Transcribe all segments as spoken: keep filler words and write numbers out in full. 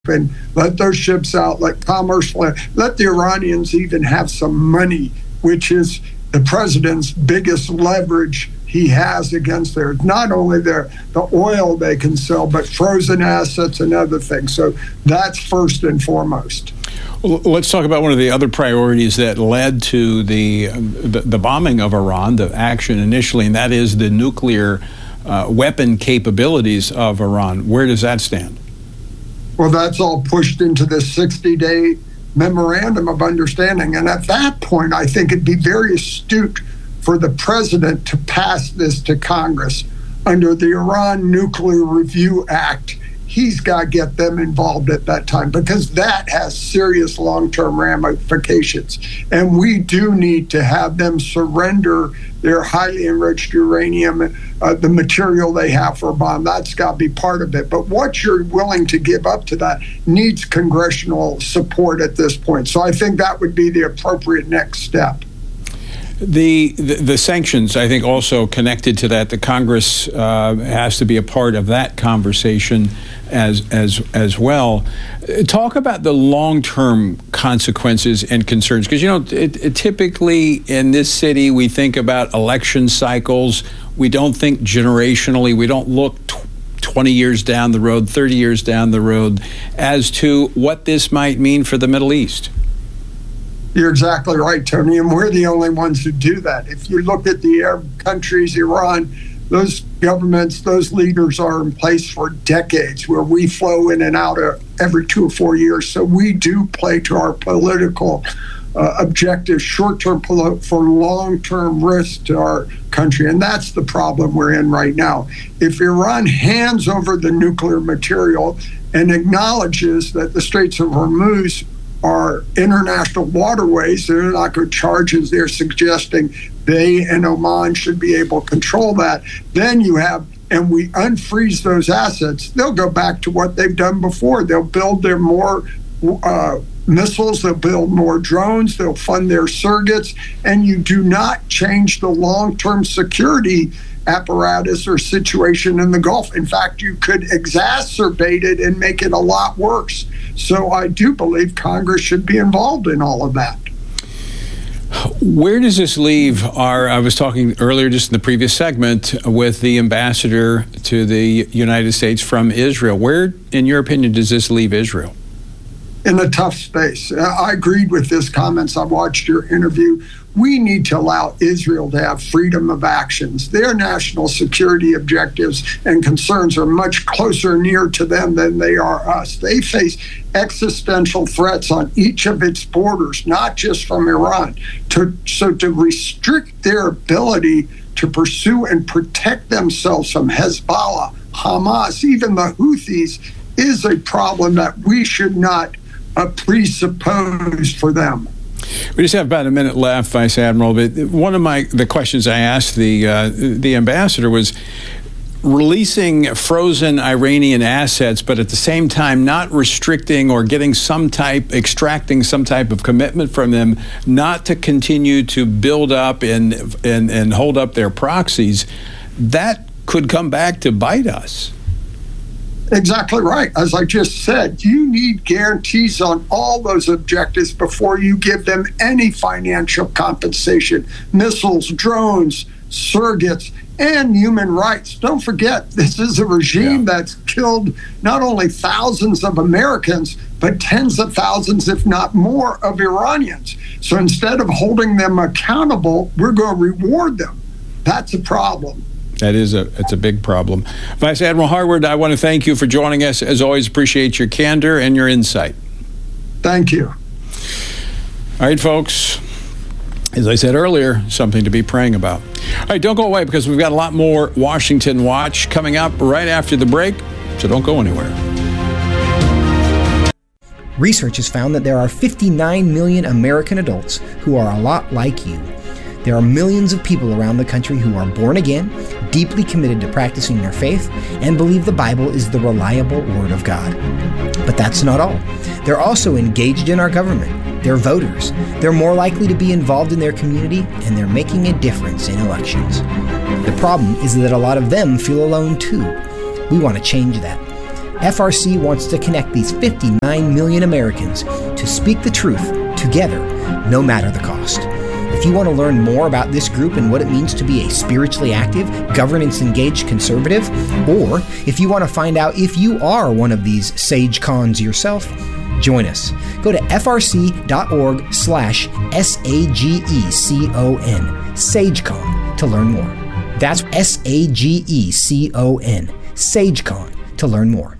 and let those ships out, let commerce, let, let the Iranians even have some money, which is the president's biggest leverage he has against their, not only their the oil they can sell, but frozen assets and other things. So that's first and foremost. Well, let's talk about one of the other priorities that led to the the, the bombing of Iran, the action initially, and that is the nuclear uh, weapon capabilities of Iran. Where does that stand? Well, that's all pushed into this sixty-day memorandum of understanding. And at that point, I think it'd be very astute for the president to pass this to Congress under the Iran Nuclear Review Act. He's got to get them involved at that time, because that has serious long-term ramifications. And we do need to have them surrender their highly enriched uranium, uh, the material they have for a bomb. That's got to be part of it. But what you're willing to give up to that needs congressional support at this point. So I think that would be the appropriate next step. The, the the sanctions, I think, also connected to that. The Congress uh, has to be a part of that conversation as as as well. Talk about the long-term consequences and concerns, because you know, it, it, typically in this city we think about election cycles. We don't think generationally. We don't look tw- twenty years down the road, thirty years down the road, as to what this might mean for the Middle East. You're exactly right, Tony, and we're the only ones who do that. If you look at the Arab countries, Iran, those governments, those leaders are in place for decades, where we flow in and out of every two or four years. So we do play to our political uh, objectives, short-term poli- for long-term risk to our country, and that's the problem we're in right now. If Iran hands over the nuclear material and acknowledges that the Straits of Hormuz are international waterways, they're not going to charge as they're suggesting they and Oman should be able to control that. Then you have, and we unfreeze those assets, they'll go back to what they've done before. They'll build their more uh, missiles, they'll build more drones, they'll fund their surrogates, and you do not change the long-term security apparatus or situation in the Gulf. In fact, you could exacerbate it and make it a lot worse. So I do believe Congress should be involved in all of that. Where does this leave our, I was talking earlier just in the previous segment with the ambassador to the United States from Israel. Where, in your opinion, does this leave Israel? In a tough space. I agreed with his comments. I watched your interview. We need to allow Israel to have freedom of actions. Their national security objectives and concerns are much closer near to them than they are us. They face existential threats on each of its borders, not just from Iran. To, so to restrict their ability to pursue and protect themselves from Hezbollah, Hamas, even the Houthis, is a problem that we should not uh, presuppose for them. We just have about a minute left, Vice Admiral. But one of my the questions I asked the uh, the ambassador was releasing frozen Iranian assets, but at the same time not restricting or getting some type, extracting some type of commitment from them, not to continue to build up and and and hold up their proxies. That could come back to bite us. Exactly right. As I just said, you need guarantees on all those objectives before you give them any financial compensation. Missiles, drones, surrogates, and human rights. Don't forget, this is a regime yeah. that's killed not only thousands of Americans, but tens of thousands, if not more, of Iranians. So instead of holding them accountable, we're going to reward them. That's a problem. That is a it's a big problem. Vice Admiral Harward, I want to thank you for joining us. As always, appreciate your candor and your insight. Thank you. All right, folks. As I said earlier, something to be praying about. All right, don't go away, because we've got a lot more Washington Watch coming up right after the break, so don't go anywhere. Research has found that there are fifty-nine million American adults who are a lot like you. There are millions of people around the country who are born again, deeply committed to practicing their faith, and believe the Bible is the reliable Word of God. But that's not all. They're also engaged in our government. They're voters. They're more likely to be involved in their community, and they're making a difference in elections. The problem is that a lot of them feel alone too. We want to change that. F R C wants to connect these fifty-nine million Americans to speak the truth together, no matter the cost. If you want to learn more about this group and what it means to be a spiritually active, governance-engaged conservative, or if you want to find out if you are one of these sage cons yourself, join us. Go to frc.org slash S-A-G-E-C-O-N, SageCon, to learn more. That's S A G E C O N, SageCon, to learn more.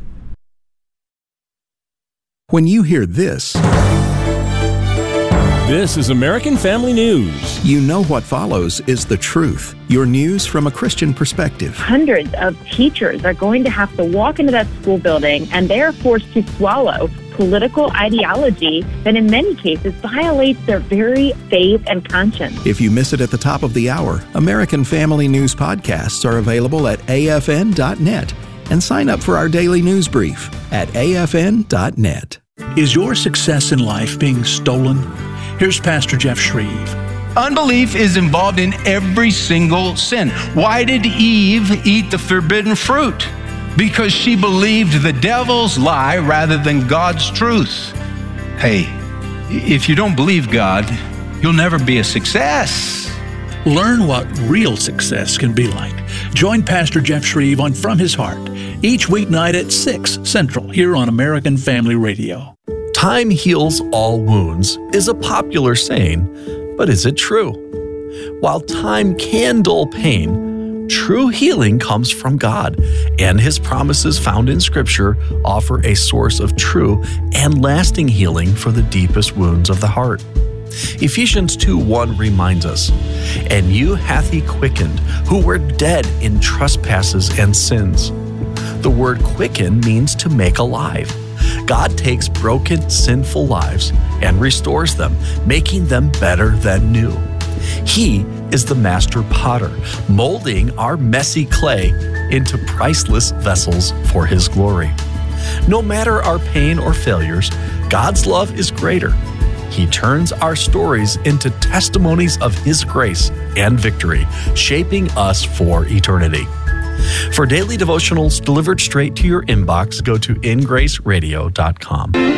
When you hear this, this is American Family News. You know what follows is the truth. Your news from a Christian perspective. Hundreds of teachers are going to have to walk into that school building, and they are forced to swallow political ideology that in many cases violates their very faith and conscience. If you miss it at the top of the hour, American Family News podcasts are available at A F N dot net. And sign up for our daily news brief at A F N dot net. Is your success in life being stolen? Here's Pastor Jeff Shreve. Unbelief is involved in every single sin. Why did Eve eat the forbidden fruit? Because she believed the devil's lie rather than God's truth. Hey, if you don't believe God, you'll never be a success. Learn what real success can be like. Join Pastor Jeff Shreve on From His Heart each weeknight at six Central here on American Family Radio. Time heals all wounds is a popular saying, but is it true? While time can dull pain, true healing comes from God, and His promises found in Scripture offer a source of true and lasting healing for the deepest wounds of the heart. Ephesians two one reminds us, "And you hath He quickened, who were dead in trespasses and sins." The word quicken means to make alive. God takes broken, sinful lives and restores them, making them better than new. He is the master potter, molding our messy clay into priceless vessels for His glory. No matter our pain or failures, God's love is greater. He turns our stories into testimonies of His grace and victory, shaping us for eternity. For daily devotionals delivered straight to your inbox, go to in grace radio dot com. All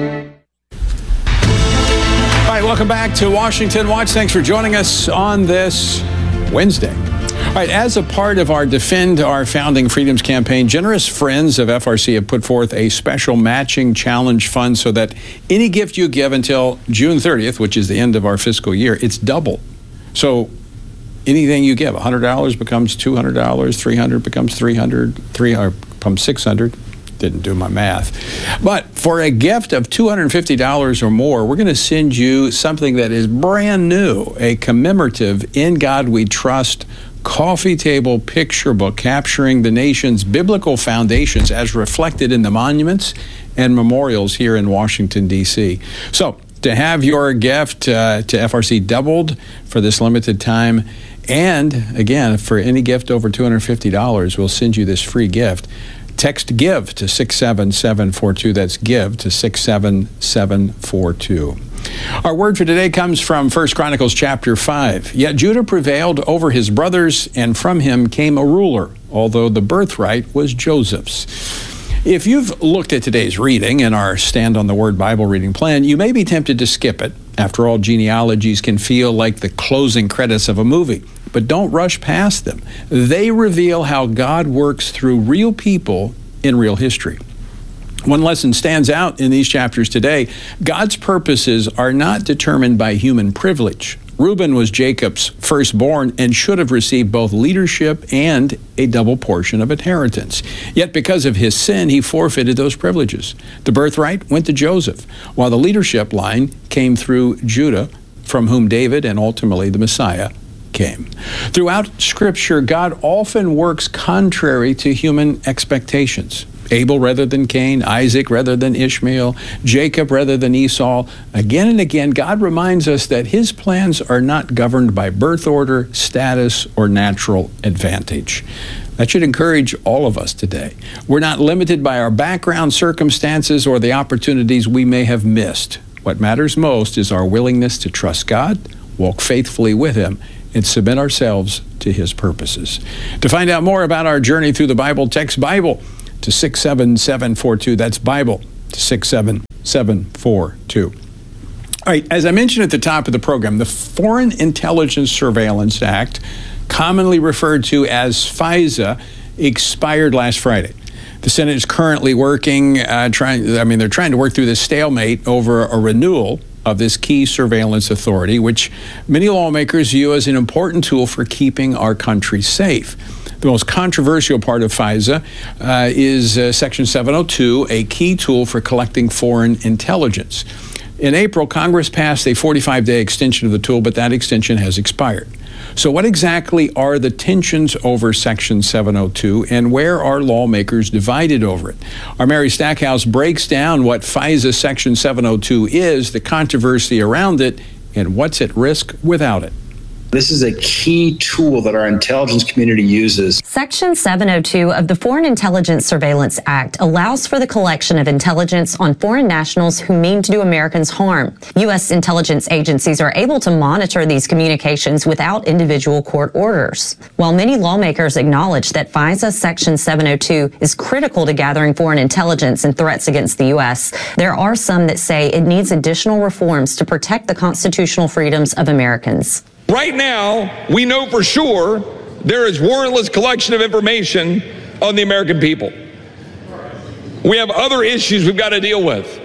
right, welcome back to Washington Watch. Thanks for joining us on this Wednesday. All right, as a part of our Defend Our Founding Freedoms campaign, generous friends of F R C have put forth a special matching challenge fund so that any gift you give until June thirtieth, which is the end of our fiscal year, it's double. So anything you give, one hundred dollars becomes two hundred dollars, three hundred dollars becomes three hundred dollars, three hundred dollars becomes six hundred dollars. Didn't do my math. But for a gift of two hundred fifty dollars or more, we're going to send you something that is brand new, a commemorative In God We Trust coffee table picture book capturing the nation's biblical foundations as reflected in the monuments and memorials here in Washington, D C. So to have your gift uh, to F R C doubled for this limited time, and again, for any gift over two hundred fifty dollars, we'll send you this free gift. Text GIVE to six seven seven four two. That's GIVE to six seven seven four two. Our word for today comes from First Chronicles chapter five. Yet Judah prevailed over his brothers, and from him came a ruler, although the birthright was Joseph's. If you've looked at today's reading in our Stand on the Word Bible reading plan, you may be tempted to skip it. After all, genealogies can feel like the closing credits of a movie. But don't rush past them. They reveal how God works through real people in real history. One lesson stands out in these chapters today. God's purposes are not determined by human privilege. Reuben was Jacob's firstborn and should have received both leadership and a double portion of inheritance. Yet because of his sin, he forfeited those privileges. The birthright went to Joseph, while the leadership line came through Judah, from whom David and ultimately the Messiah came. Throughout Scripture, God often works contrary to human expectations. Abel rather than Cain, Isaac rather than Ishmael, Jacob rather than Esau. Again and again, God reminds us that His plans are not governed by birth order, status, or natural advantage. That should encourage all of us today. We're not limited by our background, circumstances, or the opportunities we may have missed. What matters most is our willingness to trust God, walk faithfully with Him, and submit ourselves to His purposes. To find out more about our journey through the Bible, text Bible to six seven seven four two. That's Bible to six seven seven four two. All right, as I mentioned at the top of the program, the Foreign Intelligence Surveillance Act, commonly referred to as FISA, expired last Friday. The Senate is currently working, uh, trying, I mean, they're trying to work through this stalemate over a renewal of this key surveillance authority, which many lawmakers view as an important tool for keeping our country safe. The most controversial part of FISA uh, is uh, Section seven oh two, a key tool for collecting foreign intelligence. In April, Congress passed a forty-five day extension of the tool, but that extension has expired. So what exactly are the tensions over Section seven oh two, and where are lawmakers divided over it? Our Mary Stackhouse breaks down what FISA Section seven oh two is, the controversy around it, and what's at risk without it. This is a key tool that our intelligence community uses. Section seven oh two of the Foreign Intelligence Surveillance Act allows for the collection of intelligence on foreign nationals who mean to do Americans harm. U S intelligence agencies are able to monitor these communications without individual court orders. While many lawmakers acknowledge that FISA Section seven oh two is critical to gathering foreign intelligence and threats against the U S, there are some that say it needs additional reforms to protect the constitutional freedoms of Americans. Right now, we know for sure there is warrantless collection of information on the American people. We have other issues we've got to deal with.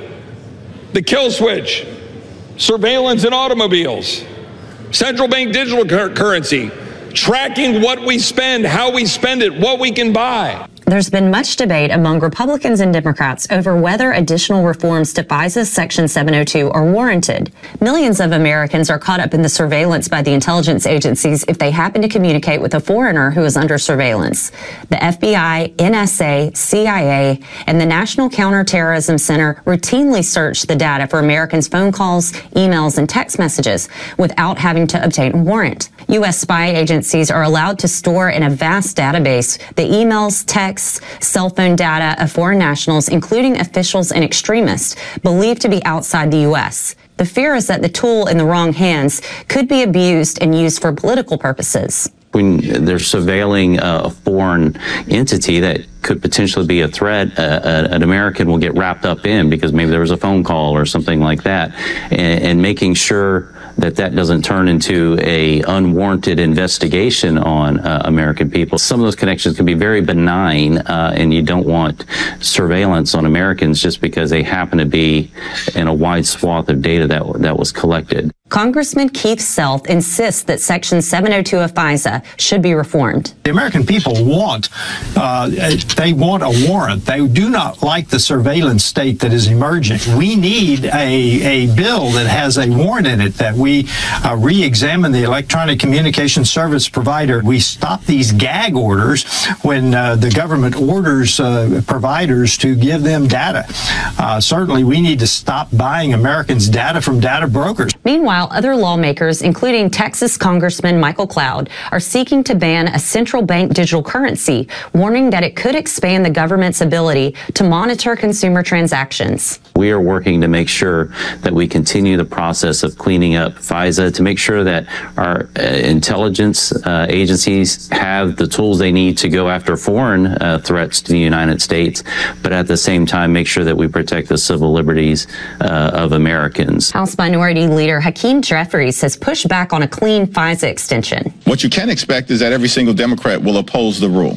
The kill switch, surveillance in automobiles, central bank digital cur- currency, tracking what we spend, how we spend it, what we can buy. There's been much debate among Republicans and Democrats over whether additional reforms to FISA Section seven oh two are warranted. Millions of Americans are caught up in the surveillance by the intelligence agencies if they happen to communicate with a foreigner who is under surveillance. The F B I, N S A, C I A, and the National Counterterrorism Center routinely search the data for Americans' phone calls, emails, and text messages without having to obtain a warrant. U S spy agencies are allowed to store in a vast database the emails, texts, cell phone data of foreign nationals, including officials and extremists, believed to be outside the U S. The fear is that the tool in the wrong hands could be abused and used for political purposes. When they're surveilling a foreign entity that could potentially be a threat, uh, an American will get wrapped up in because maybe there was a phone call or something like that, and, and making sure that that doesn't turn into a unwarranted investigation on uh, American people. Some of those connections can be very benign, uh, and you don't want surveillance on Americans just because they happen to be in a wide swath of data that that was collected. Congressman Keith Self insists that Section seven oh two of FISA should be reformed. The American people want, uh, they want a warrant. They do not like the surveillance state that is emerging. We need a, a bill that has a warrant in it, that we uh, re-examine the electronic communication service provider. We stop these gag orders when uh, the government orders uh, providers to give them data. Uh, certainly, we need to stop buying Americans' data from data brokers. Meanwhile, other lawmakers, including Texas Congressman Michael Cloud, are seeking to ban a central bank digital currency, warning that it could expand the government's ability to monitor consumer transactions. We are working to make sure that we continue the process of cleaning up FISA, to make sure that our uh, intelligence uh, agencies have the tools they need to go after foreign uh, threats to the United States, but at the same time make sure that we protect the civil liberties uh, of Americans. House Minority Leader Hakeem Jeffries has pushed back on a clean FISA extension. What you can expect is that every single Democrat will oppose the rule.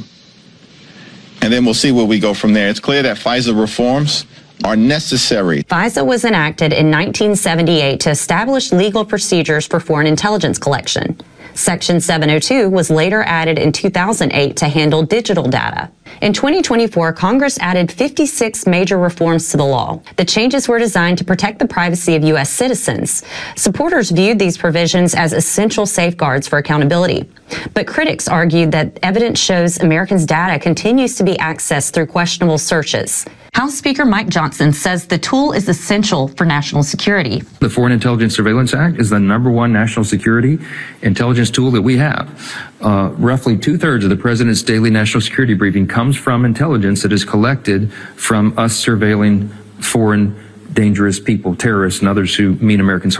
And then we'll see where we go from there. It's clear that FISA reforms are necessary. FISA was enacted in nineteen seventy-eight to establish legal procedures for foreign intelligence collection. Section seven oh two was later added in two thousand eight to handle digital data. In twenty twenty-four, Congress added fifty-six major reforms to the law. The changes were designed to protect the privacy of U S citizens. Supporters viewed these provisions as essential safeguards for accountability. But critics argued that evidence shows Americans' data continues to be accessed through questionable searches. House Speaker Mike Johnson says the tool is essential for national security. The Foreign Intelligence Surveillance Act is the number one national security intelligence tool that we have. Uh, roughly two-thirds of the president's daily national security briefing comes from intelligence that is collected from us surveilling foreign dangerous people, terrorists, and others who mean Americans harm.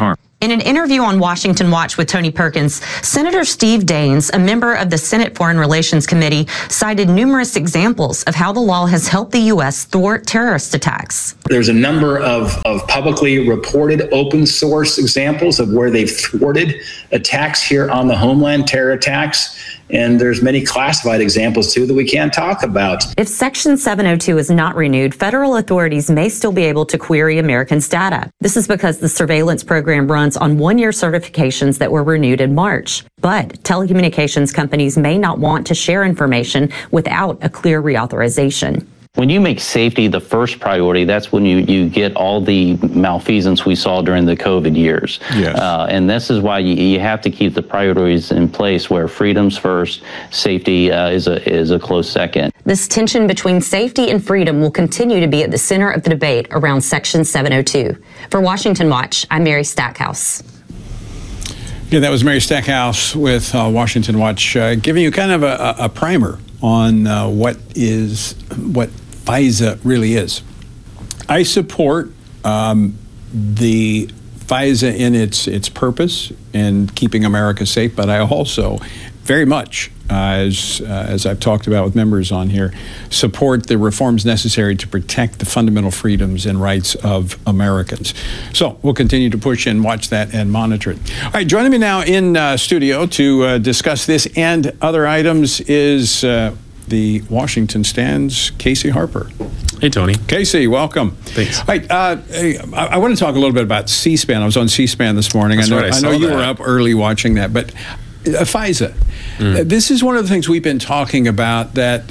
In an interview on Washington Watch with Tony Perkins, Senator Steve Daines, a member of the Senate Foreign Relations Committee, cited numerous examples of how the law has helped the U S thwart terrorist attacks. There's a number of, of publicly reported open source examples of where they've thwarted attacks here on the homeland, terror attacks. And there's many classified examples, too, that we can't talk about. If Section seven oh two is not renewed, federal authorities may still be able to query Americans' data. This is because the surveillance program runs on one-year certifications that were renewed in March. But telecommunications companies may not want to share information without a clear reauthorization. When you make safety the first priority, that's when you, you get all the malfeasance we saw during the COVID years. Yes. Uh, and this is why you, you have to keep the priorities in place where freedom's first, safety uh, is a is a close second. This tension between safety and freedom will continue to be at the center of the debate around Section seven oh two. For Washington Watch, I'm Mary Stackhouse. Yeah, that was Mary Stackhouse with uh, Washington Watch, uh, giving you kind of a, a primer on uh, what is what FISA really is. I support um, the FISA in its its purpose in keeping America safe, but I also very much, uh, as uh, as I've talked about with members on here, support the reforms necessary to protect the fundamental freedoms and rights of Americans. So we'll continue to push and watch that and monitor it. All right, joining me now in uh, studio to uh, discuss this and other items is uh, the Washington Stand's Casey Harper. Hey, Tony. Casey, welcome. Thanks. All right, uh, I, I want to talk a little bit about C-SPAN. I was on C-SPAN this morning. That's I know, right, I I know saw you that. were up early watching that, but uh, FISA. Mm. Uh, this is one of the things we've been talking about, that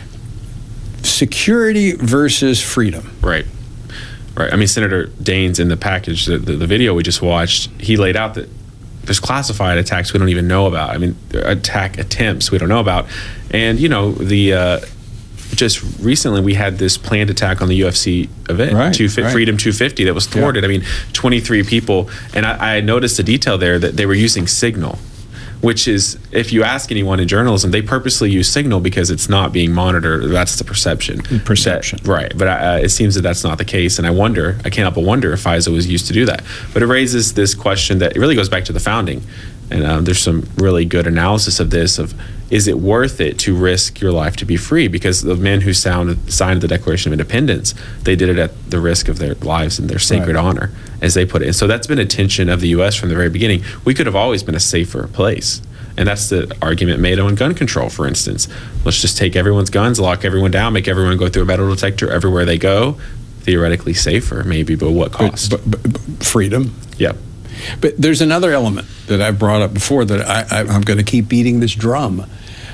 security versus freedom. Right. Right. I mean, Senator Daines in the package, the, the, the video we just watched, he laid out that there's classified attacks we don't even know about. I mean, attack attempts we don't know about. And, you know, the uh, just recently we had this planned attack on the U F C event, Right, two, right. Freedom two fifty, that was thwarted. Yeah. I mean, twenty-three people. And I, I noticed a detail there that they were using Signal, which is, if you ask anyone in journalism, they purposely use Signal because it's not being monitored. That's the perception. Perception. That, right. But uh, it seems that that's not the case. And I wonder, I can't help but wonder if FISA was used to do that. But it raises this question that it really goes back to the founding. And um, there's some really good analysis of this, of is it worth it to risk your life to be free? Because the men who sound, signed the Declaration of Independence, they did it at the risk of their lives and their sacred Right. honor, as they put it. And so that's been a tension of the U S from the very beginning. We could have always been a safer place. And that's the argument made on gun control, for instance. Let's just take everyone's guns, lock everyone down, make everyone go through a metal detector everywhere they go. Theoretically safer, maybe, but what cost? But, but, but freedom. Yep. But there's another element that I've brought up before that I, I, I'm going to keep beating this drum.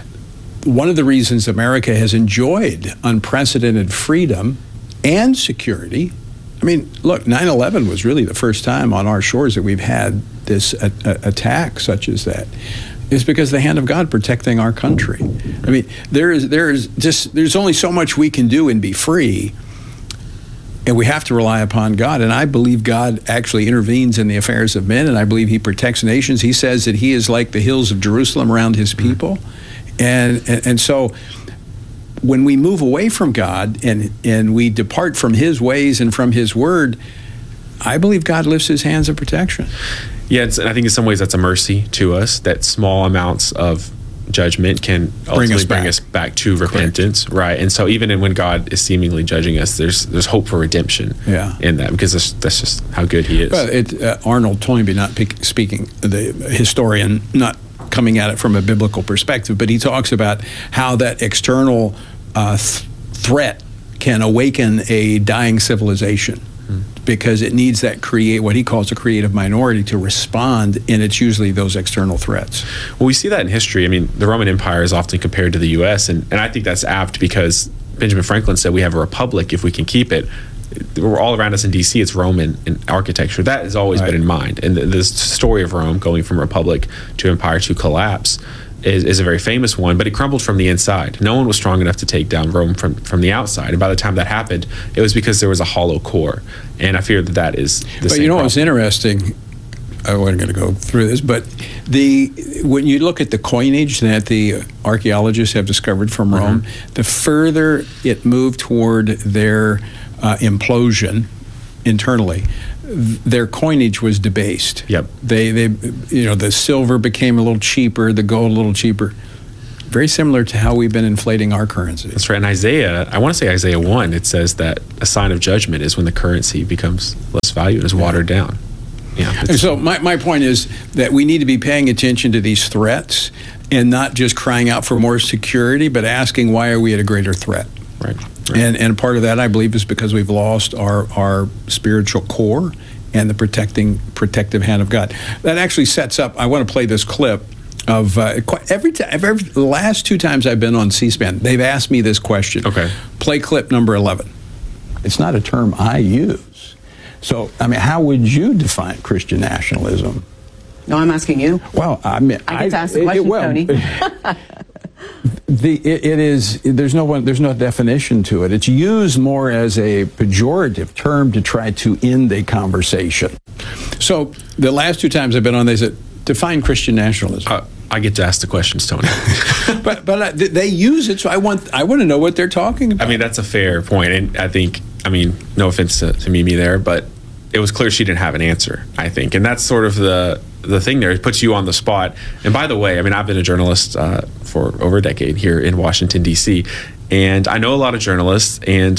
One of the reasons America has enjoyed unprecedented freedom and security, I mean, look, nine eleven was really the first time on our shores that we've had this a, a, attack such as that, is because the hand of God protecting our country. I mean, there is there is just there's only so much we can do and be free, and we have to rely upon God. And I believe God actually intervenes in the affairs of men, and I believe he protects nations. He says that he is like the hills of Jerusalem around his people. And, and and so when we move away from God and and we depart from his ways and from his word, I believe God lifts his hands of protection. Yeah, it's, and I think in some ways that's a mercy to us, that small amounts of judgment can ultimately us bring back. us back to repentance, right? And so even in, when God is seemingly judging us, there's there's hope for redemption Yeah. in that, because that's, that's just how good he is. Well, it, uh, Arnold Toynbee, not pick, speaking, the historian, not coming at it from a biblical perspective, but he talks about how that external uh, th- threat can awaken a dying civilization. Because it needs that create what he calls a creative minority to respond, and it's usually those external threats. Well, we see that in history. I mean, the Roman Empire is often compared to the U S, and, and I think that's apt because Benjamin Franklin said we have a republic if we can keep it. We're all around us in D C, it's Roman in architecture. That has always Right. been in mind. And the, the story of Rome going from republic to empire to collapse is, is a very famous one, but it crumbled from the inside. No one was strong enough to take down Rome from, from the outside. And by the time that happened, it was because there was a hollow core. And I fear that that is the But same you know problem. what's interesting? I wasn't going to go through this, but the when you look at the coinage that the archaeologists have discovered from Rome, Mm-hmm. the further it moved toward their uh, implosion internally, their coinage was debased. Yep. They, they, you know, the silver became a little cheaper, the gold a little cheaper. Very similar to how we've been inflating our currency. That's right. In Isaiah, I want to say Isaiah one, it says that a sign of judgment is when the currency becomes less value and is watered yeah. down. Yeah. And so my, my point is that we need to be paying attention to these threats and not just crying out for more security, but asking why are we at a greater threat? Right. right. And and part of that, I believe, is because we've lost our, our spiritual core and the protecting protective hand of God. That actually sets up, I want to play this clip of uh, every time, every, the last two times I've been on C-SPAN, they've asked me this question. Okay. Play clip number eleven. It's not a term I use. So, I mean, how would you define Christian nationalism? No, I'm asking you. Well, I mean, I get to ask the question, it, well, Tony. the it, it is there's no one there's no definition to it. It's used more as a pejorative term to try to end a conversation. So, the last two times I've been on, they said, define Christian nationalism. Uh, I get to ask the questions, Tony. but but uh, they use it, so I want I want to know what they're talking about. I mean, that's a fair point, and I think, I mean, no offense to, to Mimi there, but it was clear she didn't have an answer, I think, and that's sort of the the thing there. It puts you on the spot. And by the way, I mean, I've been a journalist uh, for over a decade here in Washington, D C, and I know a lot of journalists, and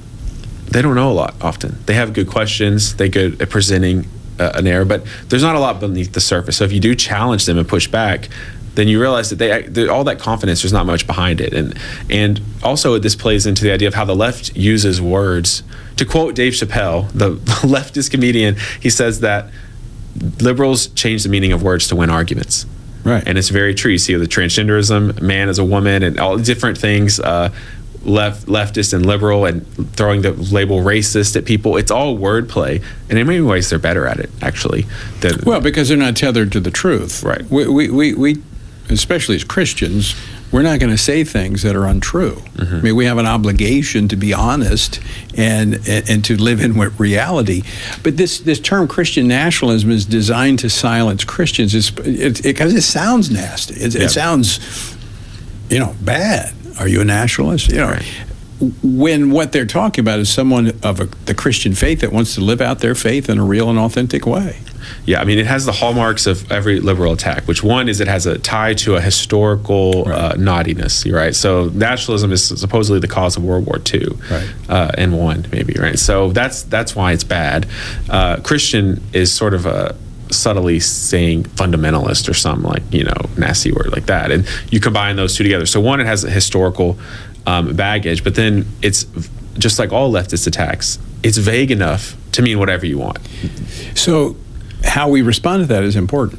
they don't know a lot often. They have good questions. They're good at presenting uh, an error, but there's not a lot beneath the surface. So if you do challenge them and push back, then you realize that they, they all that confidence, there's not much behind it. And and also this plays into the idea of how the left uses words. To quote Dave Chappelle, the leftist comedian, he says that liberals change the meaning of words to win arguments. Right. And it's very true. You see the transgenderism, man as a woman, and all different things, uh, left, leftist and liberal, and throwing the label racist at people. It's all wordplay. And in many ways, they're better at it, actually. Than, well, because they're not tethered to the truth. Right. We, we, we, we especially as Christians, we're not going to say things that are untrue. Mm-hmm. I mean, we have an obligation to be honest and, and and to live in with reality. But this this term Christian nationalism is designed to silence Christians. It's, it, it, 'cause it sounds nasty. It, yeah. it sounds, you know, bad. Are you a nationalist? You know, right. When what they're talking about is someone of a, the Christian faith that wants to live out their faith in a real and authentic way. Yeah, I mean, it has the hallmarks of every liberal attack, which one is it has a tie to a historical right. uh, naughtiness, right? So nationalism is supposedly the cause of World War Two, right. uh, and one maybe, right? So that's that's why it's bad. Uh, Christian is sort of a subtly saying fundamentalist or some like, you know, nasty word like that. And you combine those two together. So one, it has a historical um, baggage, but then it's just like all leftist attacks, it's vague enough to mean whatever you want. So how we respond to that is important.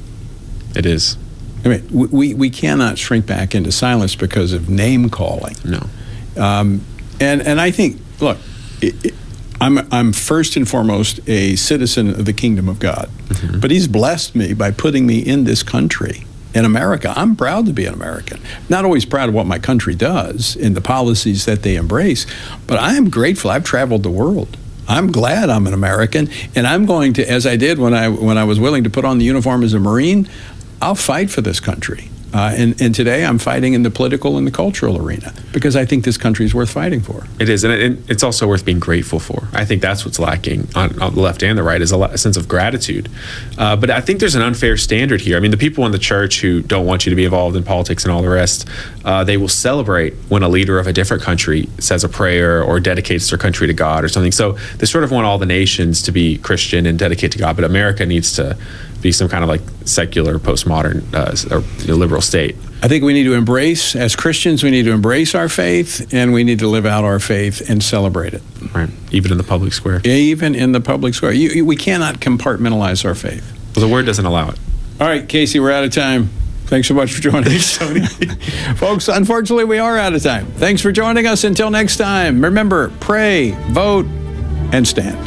It is. I mean, we, we cannot shrink back into silence because of name calling. No. Um, and, and I think, look, it, it, I'm, I'm first and foremost a citizen of the kingdom of God. Mm-hmm. But he's blessed me by putting me in this country, in America. I'm proud to be an American. Not always proud of what my country does and the policies that they embrace, but I am grateful. I've traveled the world. I'm glad I'm an American, and I'm going to, as I did when I when I was willing to put on the uniform as a Marine, I'll fight for this country. Uh, and, and today I'm fighting in the political and the cultural arena because I think this country is worth fighting for. It is, and it, it's also worth being grateful for. I think that's what's lacking on, on the left and the right is a, a sense of gratitude. Uh, but I think there's an unfair standard here. I mean, the people in the church who don't want you to be involved in politics and all the rest, uh, they will celebrate when a leader of a different country says a prayer or dedicates their country to God or something. So they sort of want all the nations to be Christian and dedicate to God, but America needs to be some kind of like secular, postmodern, uh, or you know, liberal state. I think we need to embrace, as Christians, we need to embrace our faith, and we need to live out our faith and celebrate it. Right, even in the public square. Even in the public square. You, you, we cannot compartmentalize our faith. Well, the word doesn't allow it. All right, Casey, we're out of time. Thanks so much for joining us. Tony. Folks, unfortunately, we are out of time. Thanks for joining us. Until next time, remember, pray, vote, and stand.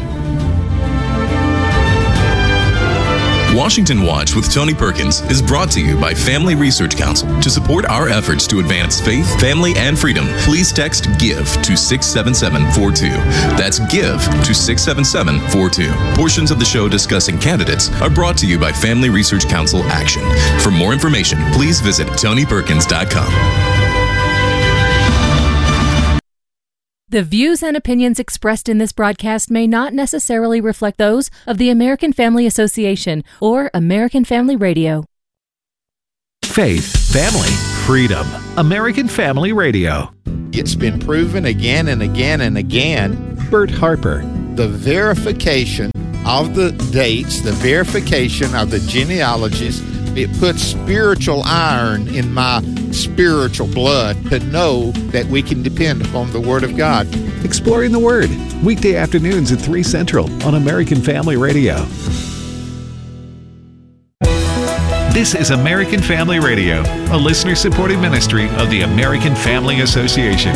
Washington Watch with Tony Perkins is brought to you by Family Research Council. To support our efforts to advance faith, family, and freedom, please text GIVE to six seven seven four two. That's GIVE to six seven seven four two. Portions of the show discussing candidates are brought to you by Family Research Council Action. For more information, please visit tony perkins dot com. The views and opinions expressed in this broadcast may not necessarily reflect those of the American Family Association or American Family Radio. Faith, family, freedom. American Family Radio. It's been proven again and again and again. Bert Harper. The verification of the dates, the verification of the genealogies, it puts spiritual iron in my spiritual blood to know that we can depend upon the Word of God. Exploring the Word, weekday afternoons at three Central on American Family Radio. This is American Family Radio, a listener-supported ministry of the American Family Association.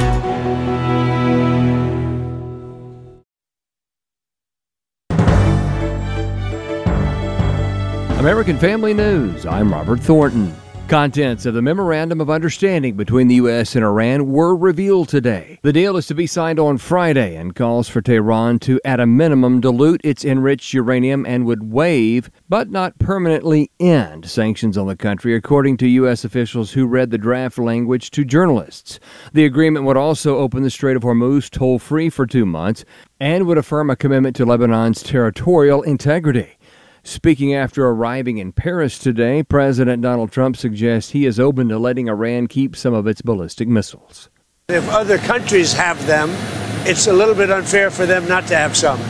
American Family News, I'm Robert Thornton. Contents of the Memorandum of Understanding between the U S and Iran were revealed today. The deal is to be signed on Friday and calls for Tehran to, at a minimum, dilute its enriched uranium and would waive, but not permanently end, sanctions on the country, according to U S officials who read the draft language to journalists. The agreement would also open the Strait of Hormuz toll-free for two months and would affirm a commitment to Lebanon's territorial integrity. Speaking after arriving in Paris today, President Donald Trump suggests he is open to letting Iran keep some of its ballistic missiles. If other countries have them, it's a little bit unfair for them not to have some.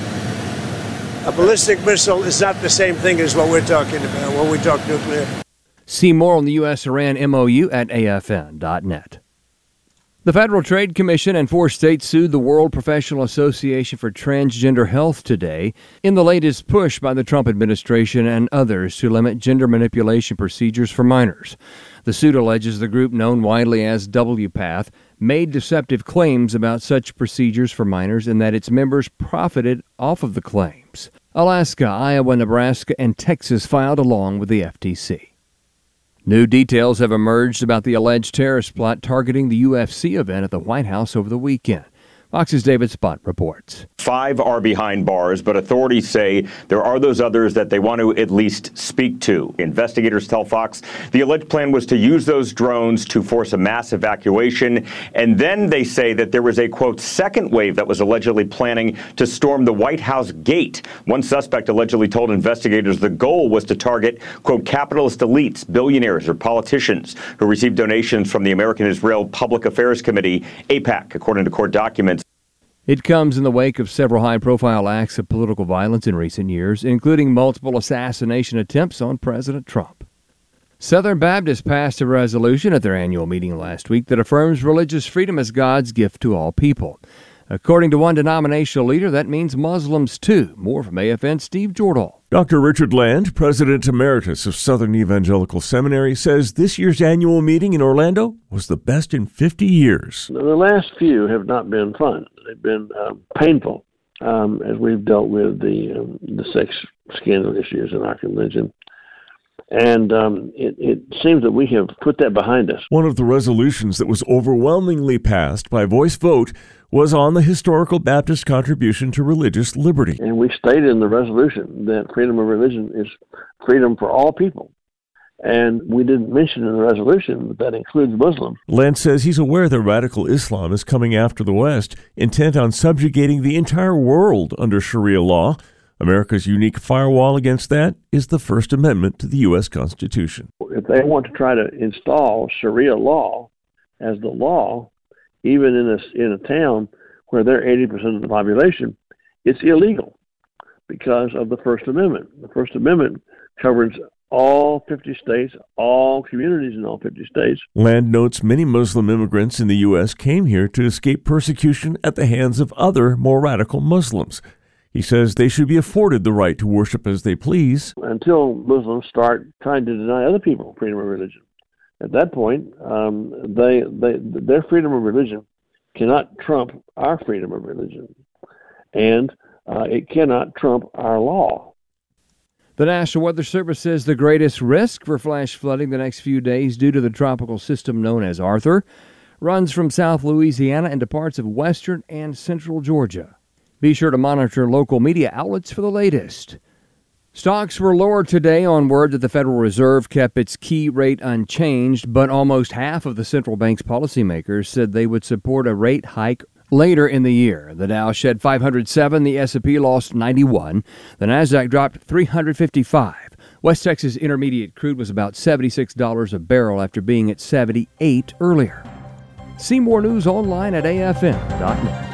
A ballistic missile is not the same thing as what we're talking about when we talk nuclear. See more on the U S Iran M O U at A F N dot net. The Federal Trade Commission and four states sued the World Professional Association for Transgender Health today in the latest push by the Trump administration and others to limit gender manipulation procedures for minors. The suit alleges the group, known widely as W PATH, made deceptive claims about such procedures for minors and that its members profited off of the claims. Alaska, Iowa, Nebraska, and Texas filed along with the F T C. New details have emerged about the alleged terrorist plot targeting the U F C event at the White House over the weekend. Fox's David Spott reports. Five are behind bars, but authorities say there are those others that they want to at least speak to. Investigators tell Fox the alleged plan was to use those drones to force a mass evacuation. And then they say that there was a, quote, second wave that was allegedly planning to storm the White House gate. One suspect allegedly told investigators the goal was to target, quote, capitalist elites, billionaires, or politicians who received donations from the American Israel Public Affairs Committee, AIPAC, according to court documents. It comes in the wake of several high-profile acts of political violence in recent years, including multiple assassination attempts on President Trump. Southern Baptists passed a resolution at their annual meeting last week that affirms religious freedom as God's gift to all people. According to one denominational leader, that means Muslims too. More from A F N's Steve Jordahl. Doctor Richard Land, President Emeritus of Southern Evangelical Seminary, says this year's annual meeting in Orlando was the best in fifty years. The last few have not been fun. They've been um, painful um, as we've dealt with the um, the sex scandal issues in our religion. And um, it, it seems that we have put that behind us. One of the resolutions that was overwhelmingly passed by voice vote was on the historical Baptist contribution to religious liberty. And we stated in the resolution that freedom of religion is freedom for all people. And we didn't mention in the resolution that that includes Muslims. Land says he's aware that radical Islam is coming after the West, intent on subjugating the entire world under Sharia law. America's unique firewall against that is the First Amendment to the U S Constitution. If they want to try to install Sharia law as the law, even in a, in a town where they're eighty percent of the population, it's illegal because of the First Amendment. The First Amendment covers all fifty states, all communities in all fifty states. Land notes many Muslim immigrants in the U S came here to escape persecution at the hands of other, more radical Muslims. He says they should be afforded the right to worship as they please. Until Muslims start trying to deny other people freedom of religion. At that point, um, they, they, their freedom of religion cannot trump our freedom of religion. And uh, it cannot trump our law. The National Weather Service says the greatest risk for flash flooding the next few days due to the tropical system known as Arthur runs from South Louisiana into parts of western and central Georgia. Be sure to monitor local media outlets for the latest. Stocks were lower today on word that the Federal Reserve kept its key rate unchanged, but almost half of the central bank's policymakers said they would support a rate hike Later in the year, the Dow shed five hundred seven, the S and P lost ninety-one, the Nasdaq dropped three hundred fifty-five. West Texas Intermediate crude was about seventy-six dollars a barrel after being at seventy-eight earlier. See more news online at A F M dot net.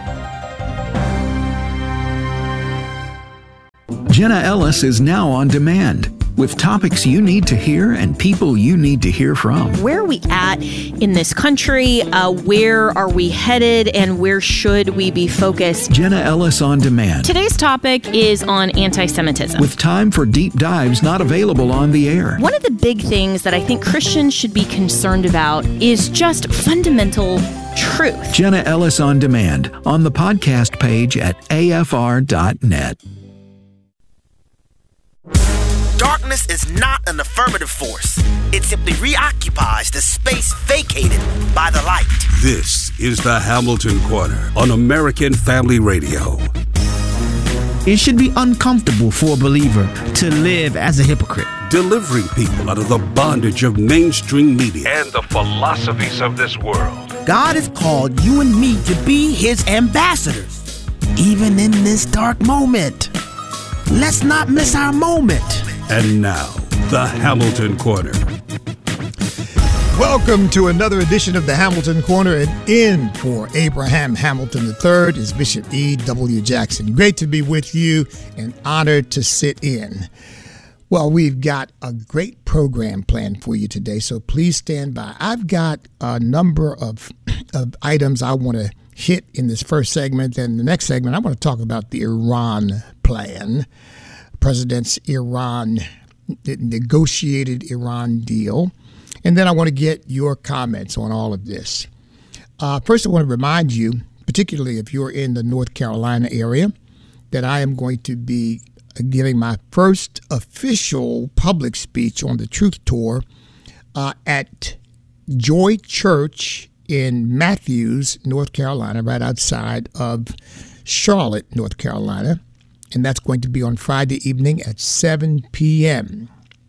Jenna Ellis is now on demand with topics you need to hear and people you need to hear from. Where are we at in this country? Uh, where are we headed? And where should we be focused? Jenna Ellis on demand. Today's topic is on anti-Semitism. With time for deep dives not available on the air. One of the big things that I think Christians should be concerned about is just fundamental truth. Jenna Ellis on demand on the podcast page at A F R dot net. Darkness is not an affirmative force. It simply reoccupies the space vacated by the light. This is the Hamilton Corner on American Family Radio. It should be uncomfortable for a believer to live as a hypocrite. Delivering people out of the bondage of mainstream media and the philosophies of this world. God has called you and me to be his ambassadors, even in this dark moment. Let's not miss our moment. And now, the Hamilton Corner. Welcome to another edition of the Hamilton Corner, and in for Abraham Hamilton the third is Bishop E W. Jackson. Great to be with you and honored to sit in. Well, we've got a great program planned for you today, so please stand by. I've got a number of, of items I want to hit in this first segment. Then the next segment, I want to talk about the Iran plan. President's Iran negotiated Iran deal. And then I want to get your comments on all of this. Uh, first, I want to remind you, particularly if you're in the North Carolina area, that I am going to be giving my first official public speech on the Truth Tour uh, at Joy Church in Matthews, North Carolina, right outside of Charlotte, North Carolina. And that's going to be on Friday evening at seven p.m.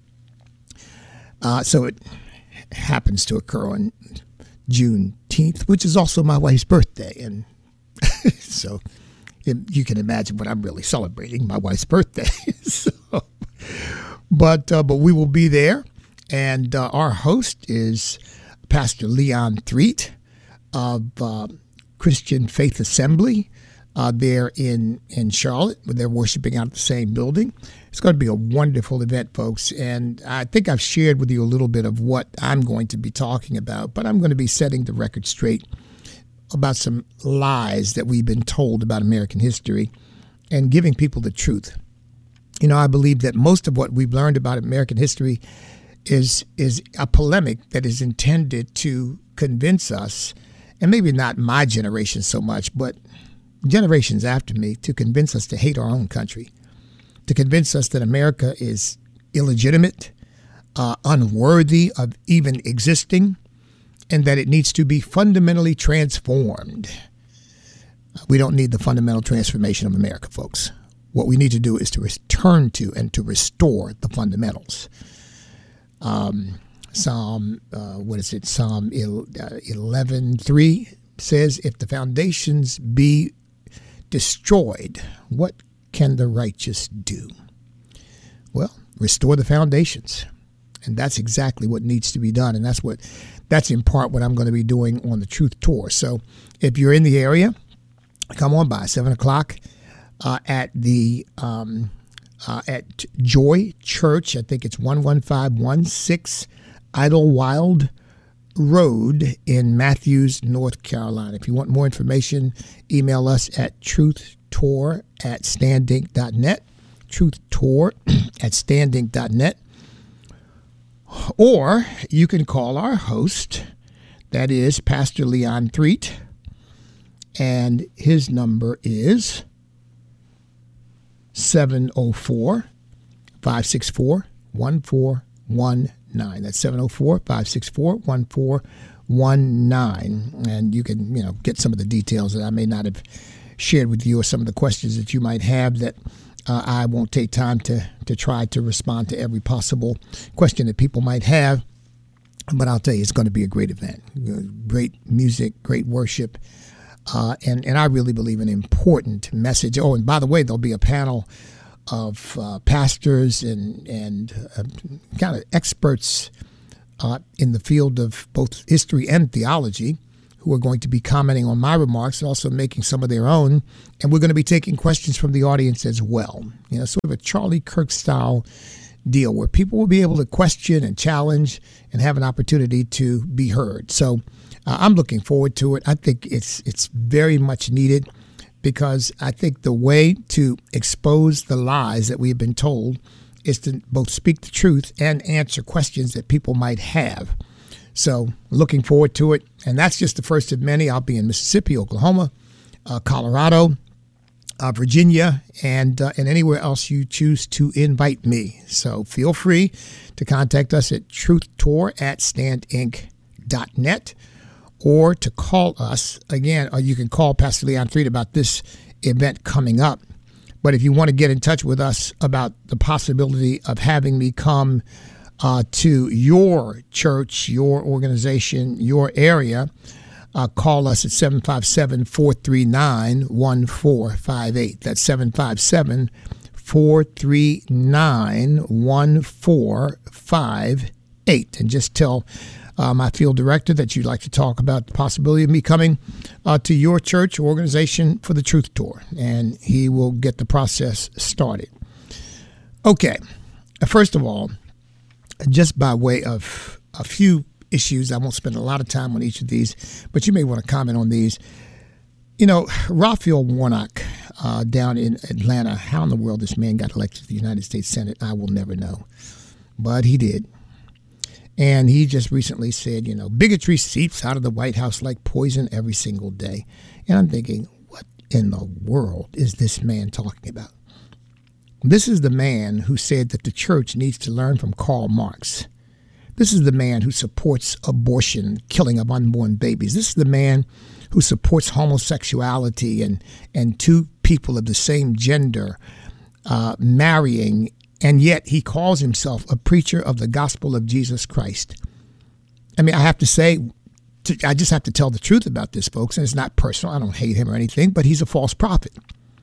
Uh, so it happens to occur on Juneteenth, which is also my wife's birthday. And so it, you can imagine what I'm really celebrating, my wife's birthday. so, but, uh, but we will be there. And uh, our host is Pastor Leon Threet of uh, Christian Faith Assembly. Uh, there in, in Charlotte, where they're worshiping out of the same building. It's going to be a wonderful event, folks. And I think I've shared with you a little bit of what I'm going to be talking about, but I'm going to be setting the record straight about some lies that we've been told about American history and giving people the truth. You know, I believe that most of what we've learned about American history is, is a polemic that is intended to convince us, and maybe not my generation so much, but generations after me, to convince us to hate our own country, to convince us that America is illegitimate, uh, unworthy of even existing, and that it needs to be fundamentally transformed. We don't need the fundamental transformation of America, folks. What we need to do is to return to and to restore the fundamentals. Um, Psalm, uh, what is it? Psalm eleven three says, if the foundations be destroyed, what can the righteous do? Well, restore the foundations. And that's exactly what needs to be done. And that's what, that's in part what I'm going to be doing on the Truth Tour. So if you're in the area, come on by seven o'clock uh, at the, um, uh, at Joy Church. I think it's one one five one six Idlewild Road in Matthews, North Carolina. If you want more information, email us at truthtour at standing dot net, truthtour at standing dot net. Or you can call our host, that is Pastor Leon Threet, and his number is seven oh four, five six four, one four one nine. That's seven oh four, five six four, one four one nine. And you can, you know, get some of the details that I may not have shared with you, or some of the questions that you might have that uh, I won't take time to, to try to respond to every possible question that people might have. But I'll tell you, it's going to be a great event. Great music, great worship. Uh, and, and I really believe an important message. Oh, and by the way, there'll be a panel of uh, pastors and, and uh, kind of experts uh, in the field of both history and theology who are going to be commenting on my remarks and also making some of their own. And we're going to be taking questions from the audience as well. You know, sort of a Charlie Kirk style deal where people will be able to question and challenge and have an opportunity to be heard. So uh, I'm looking forward to it. I think it's it's very much needed because I think the way to expose the lies that we've been told is to both speak the truth and answer questions that people might have. So looking forward to it. And that's just the first of many. I'll be in Mississippi, Oklahoma, uh, Colorado, uh, Virginia, and uh, and anywhere else you choose to invite me. So feel free to contact us at truthtour at stand inc dot net or to call us. Again, or you can call Pastor Leon Threed about this event coming up. But if you want to get in touch with us about the possibility of having me come uh, to your church, your organization, your area, uh, call us at seven five seven, four three nine, one four five eight. That's seven five seven, four three nine, one four five eight. And just tell uh, my field director that you'd like to talk about the possibility of me coming uh, to your church or organization for the Truth Tour, and he will get the process started. Okay, first of all, just by way of a few issues, I won't spend a lot of time on each of these, but you may want to comment on these. You know, Raphael Warnock uh, down in Atlanta, how in the world this man got elected to the United States Senate, I will never know. But he did. And he just recently said, you know, bigotry seeps out of the White House like poison every single day. And I'm thinking, what in the world is this man talking about? This is the man who said that the church needs to learn from Karl Marx. This is the man who supports abortion, killing of unborn babies. This is the man who supports homosexuality and, and two people of the same gender uh, marrying, and yet he calls himself a preacher of the gospel of Jesus Christ. I mean, I have to say, I just have to tell the truth about this, folks, and it's not personal. I don't hate him or anything, but he's a false prophet.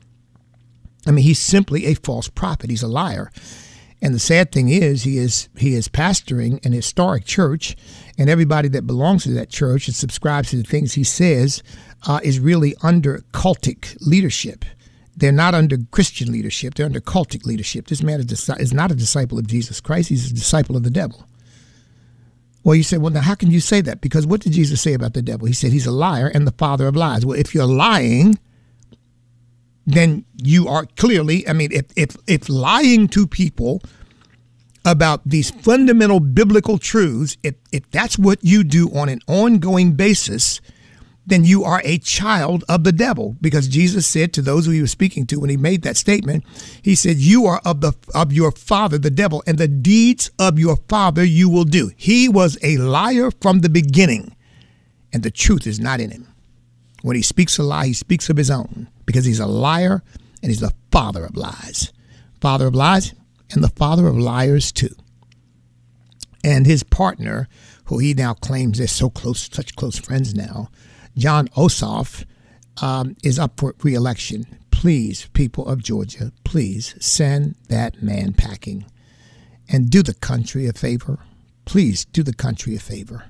I mean, he's simply a false prophet. He's a liar. And the sad thing is, he is he is pastoring an historic church, and everybody that belongs to that church and subscribes to the things he says uh, is really under cultic leadership. They're not under Christian leadership. They're under cultic leadership. This man is, is not a disciple of Jesus Christ. He's a disciple of the devil. Well, you say, well, now how can you say that? Because what did Jesus say about the devil? He said he's a liar and the father of lies. Well, if you're lying, then you are clearly, I mean, if, if, if lying to people about these fundamental biblical truths, if, if that's what you do on an ongoing basis, then you are a child of the devil. Because Jesus said to those who he was speaking to when he made that statement, he said, you are of the of your father, the devil, and the deeds of your father you will do. He was a liar from the beginning, and the truth is not in him. When he speaks a lie, he speaks of his own, because he's a liar and he's the father of lies. Father of lies and the father of liars too. And his partner, who he now claims they're so close, such close friends now, Jon Ossoff, um, is up for re-election. Please, people of Georgia, please send that man packing and do the country a favor. Please do the country a favor.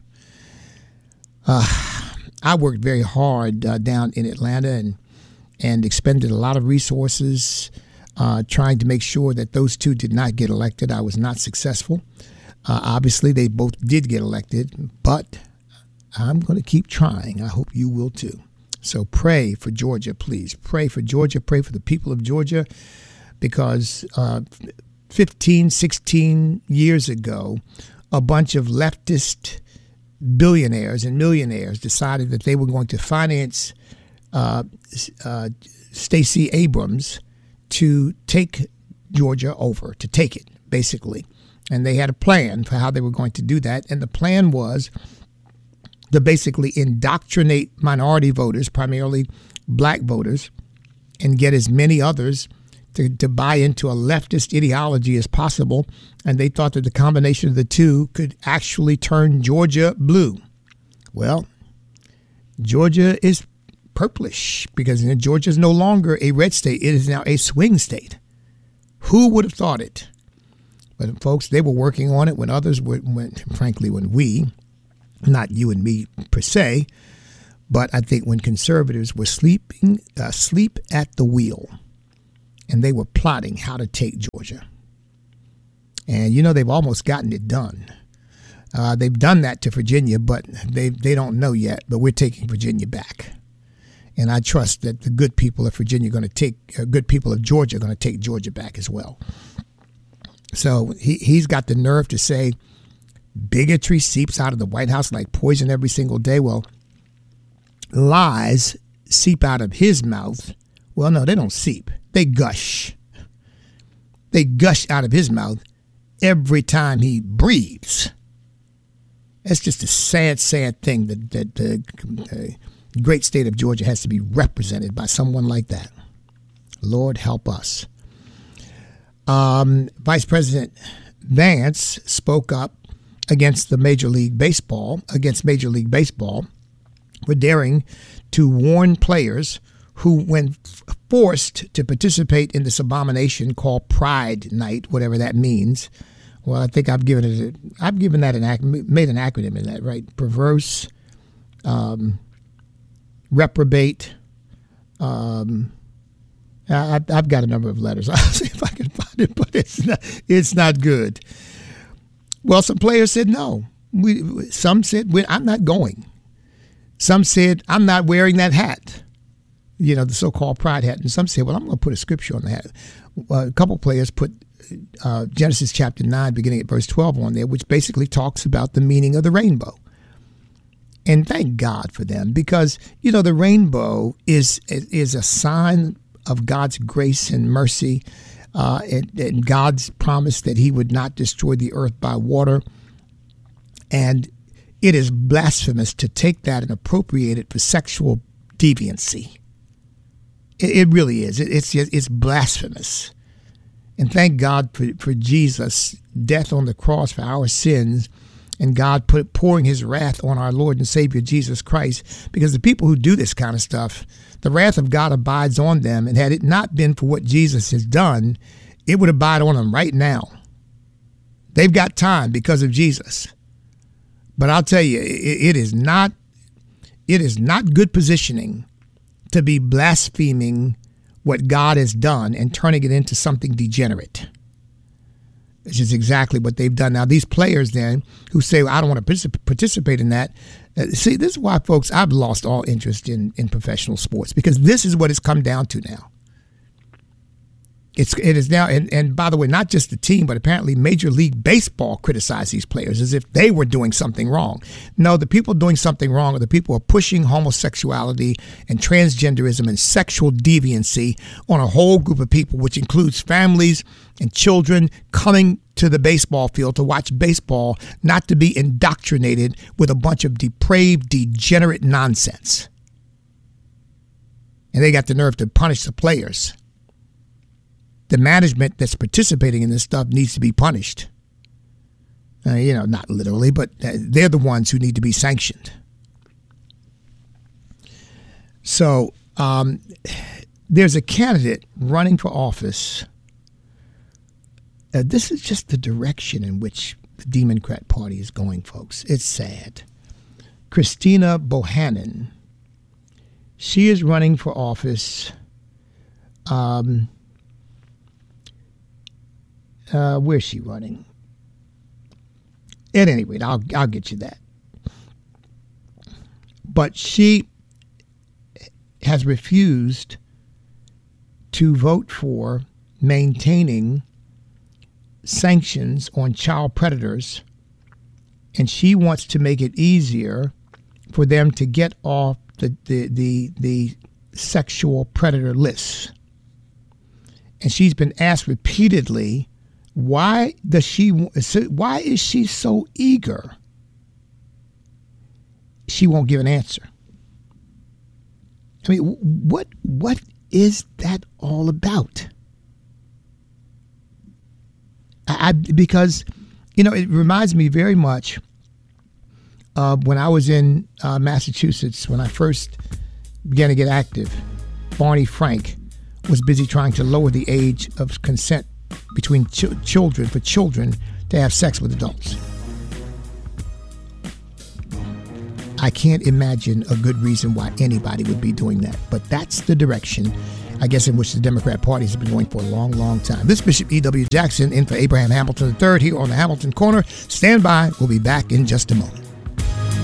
Uh, I worked very hard uh, down in Atlanta and and expended a lot of resources uh, trying to make sure that those two did not get elected. I was not successful. Uh, obviously, they both did get elected, but I'm going to keep trying. I hope you will too. So pray for Georgia, please. Pray for Georgia. Pray for the people of Georgia, because uh, fifteen, sixteen years ago, a bunch of leftist billionaires and millionaires decided that they were going to finance uh, uh, Stacey Abrams to take Georgia over, to take it, basically. And they had a plan for how they were going to do that. And the plan was to basically indoctrinate minority voters, primarily black voters, and get as many others to, to buy into a leftist ideology as possible. And they thought that the combination of the two could actually turn Georgia blue. Well, Georgia is purplish because Georgia is no longer a red state. It is now a swing state. Who would have thought it? But folks, they were working on it when others were, when, frankly, when we, not you and me per se, but I think when conservatives were sleeping, uh, asleep at the wheel, and they were plotting how to take Georgia. And, you know, they've almost gotten it done. Uh, they've done that to Virginia, but they they don't know yet. But we're taking Virginia back. And I trust that the good people of Virginia are going to take, uh, good people of Georgia are going to take Georgia back as well. So he, he's got the nerve to say bigotry seeps out of the White House like poison every single day. Well, lies seep out of his mouth. Well, no, they don't seep. They gush. They gush out of his mouth every time he breathes. That's just a sad, sad thing that, that the uh, great state of Georgia has to be represented by someone like that. Lord help us. Um, Vice President Vance spoke up against the Major League Baseball, against Major League Baseball, for daring to warn players who, when forced to participate in this abomination called Pride Night, whatever that means. Well, I think I've given it. A, I've given that an ac- made an acronym in that, right? Perverse, um, reprobate. Um, I, I've got a number of letters. I'll see if I can find it, but it's not. It's not good. Well, some players said no. We, some said I'm not going. Some said I'm not wearing that hat. You know, the so-called pride hat. And some said, well, I'm going to put a scripture on the hat. Well, a couple players put uh, Genesis chapter nine, beginning at verse twelve on there, which basically talks about the meaning of the rainbow. And thank God for them, because, you know, the rainbow is is a sign of God's grace and mercy, uh, and, and God's promise that he would not destroy the earth by water. And it is blasphemous to take that and appropriate it for sexual deviancy. It, it really is. It, it's it's blasphemous. And thank God for, for Jesus' death on the cross for our sins, and God put pouring his wrath on our Lord and Savior Jesus Christ, because the people who do this kind of stuff, the wrath of God abides on them. And had it not been for what Jesus has done, it would abide on them right now. They've got time because of Jesus. But I'll tell you, it, it is not it is not good positioning to be blaspheming what God has done and turning it into something degenerate. Which is exactly what they've done. Now, these players then who say, well, I don't want to participate in that. Uh, see, this is why, folks, I've lost all interest in, in professional sports, because this is what it's come down to now. It's, it is now, and, and by the way, not just the team, but apparently Major League Baseball criticized these players as if they were doing something wrong. No, the people doing something wrong are the people who are pushing homosexuality and transgenderism and sexual deviancy on a whole group of people, which includes families and children coming to the baseball field to watch baseball, not to be indoctrinated with a bunch of depraved, degenerate nonsense. And they got the nerve to punish the players. The management that's participating in this stuff needs to be punished. Uh, you know, not literally, but they're the ones who need to be sanctioned. So um, there's a candidate running for office. Uh, this is just the direction in which the Democrat Party is going, folks. It's sad. Christina Bohannon. She is running for office. Um, uh, where's she running? At any rate, I'll I'll get you that. But she has refused to vote for maintaining sanctions on child predators, and she wants to make it easier for them to get off the the the, the sexual predator lists. And she's been asked repeatedly, why does she why is she so eager? She won't give an answer. I mean, what what is that all about? I, because, you know, it reminds me very much of when I was in uh, Massachusetts, when I first began to get active, Barney Frank was busy trying to lower the age of consent between ch- children for children to have sex with adults. I can't imagine a good reason why anybody would be doing that, but that's the direction, I guess, in which the Democrat Party has been going for a long, long time. This is Bishop E W. Jackson in for Abraham Hamilton the third here on the Hamilton Corner. Stand by. We'll be back in just a moment.